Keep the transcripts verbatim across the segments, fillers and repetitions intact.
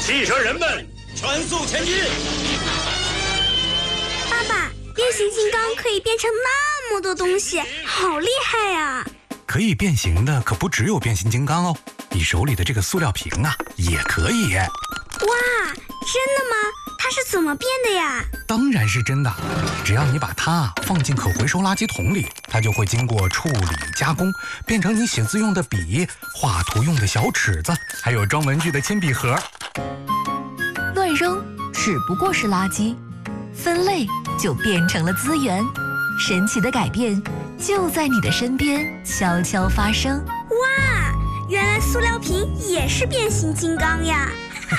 汽车人们，全速前进！ 爸爸，变形金刚可以变成那么多东西，好厉害呀！ 可以变形的可不只有变形金刚哦，你手里的这个塑料瓶啊，也可以。 哇，真的吗？它是怎么变的呀？ 当然是真的，只要你把它放进可回收垃圾桶里，它就会经过处理加工，变成你写字用的笔、画图用的小尺子，还有装文具的铅笔盒。 乱扔只不过是垃圾，分类就变成了资源。神奇的改变就在你的身边悄悄发生。 哇，原来塑料瓶也是变形金刚呀！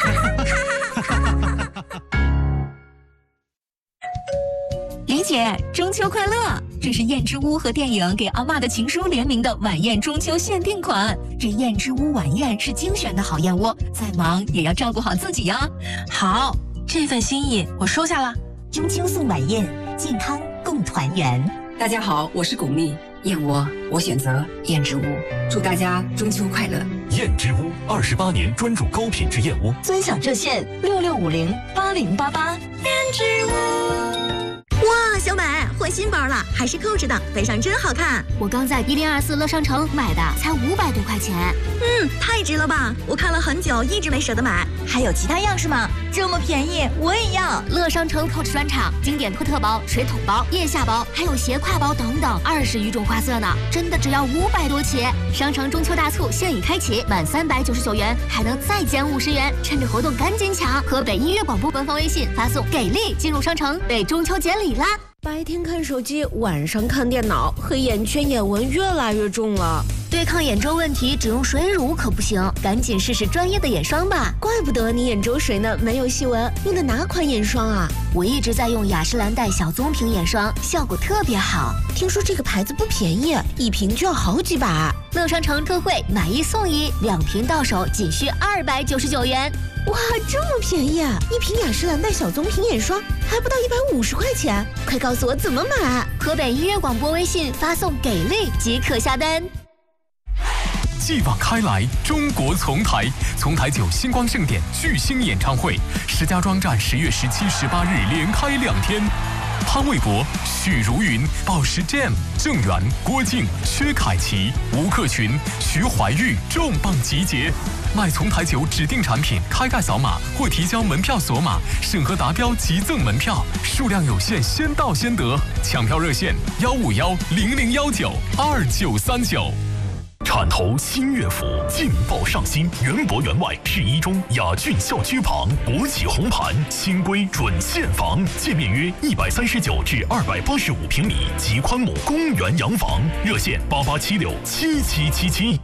李姐，中秋快乐！这是燕之屋和电影给阿嬷的情书联名的晚宴中秋限定款。这燕之屋晚宴是精选的好燕窝，再忙也要照顾好自己呀。 好，这份心意我收下了。 中秋送晚宴，健康共团圆。 大家好，我是巩俐，燕窝我选择燕之屋，祝大家中秋快乐。 燕之屋二十八年专注高品质燕窝， 尊享热线六六五零八零八八。 燕之屋。 哇，小美换新包了，还是扣着的，背上真好看。 我刚在一零二四乐商城买的，才五百多块钱。 嗯，太值了吧！我看了很久，一直没舍得买。 还有其他样式吗？这么便宜，我也要。 乐商城 Coach 专场，经典托特包、水桶包、腋下包，还有斜挎包等等，二十余种花色呢，真的只要五百多起。商城中秋大促现已开启，满三百九十九元还能再减五十元，趁着活动赶紧抢！河北音乐广播官方微信发送“给力”进入商城，为中秋节礼啦！ 白天看手机，晚上看电脑，黑眼圈、眼纹越来越重了。 对抗眼周问题，只用水乳可不行，赶紧试试专业的眼霜吧。 怪不得你眼周水呢没有细纹，用的哪款眼霜啊？ 我一直在用雅诗兰黛小棕瓶眼霜，效果特别好。 听说这个牌子不便宜，一瓶就要好几百。 乐商城特惠，买一送一，两瓶到手仅需二百九十九元。 哇，这么便宜啊！一瓶雅诗兰黛小棕瓶眼霜还不到一百五十块钱，快告诉我怎么买！ 河北音乐广播微信发送“给力”即可下单。 继往开来，中国丛台，丛台九星光盛典巨星演唱会，石家庄站十月十七、十八日连开两天。潘玮柏、许茹芸、宝石 Jam、郑源、郭靖、薛凯琪、吴克群、徐怀钰重磅集结。买丛台酒指定产品，开盖扫码或提交门票锁码，审核达标即赠门票，数量有限，先到先得。抢票热线：幺五幺零零幺九二九三九。 铲头新乐府，劲爆上新，园博园外市一中雅骏校区旁，国企红盘，新规准现房，界面约一百三十九至二百八十五平米，极宽亩公园洋房，热线八八七六七七七七。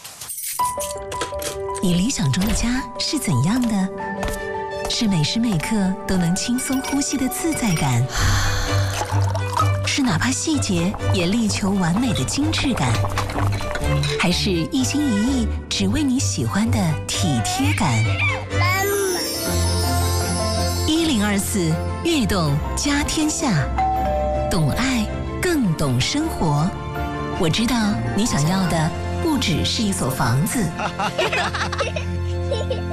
你理想中的家是怎样的？是每时每刻都能轻松呼吸的自在感，是哪怕细节也力求完美的精致感，还是一心一意只为你喜欢的体贴感？一零二四悦动家天下，懂爱更懂生活。我知道你想要的不只是一所房子。